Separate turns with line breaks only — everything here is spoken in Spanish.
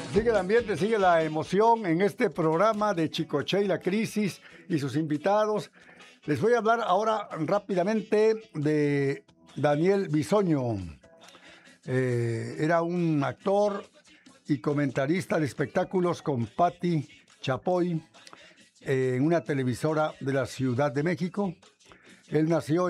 Sigue el ambiente, sigue la emoción en este programa de Chicoche y la crisis y sus invitados. Les voy a hablar ahora rápidamente de Daniel Bisoño. Era un actor y comentarista de espectáculos con Patti Chapoy en una televisora de la Ciudad de México. Él nació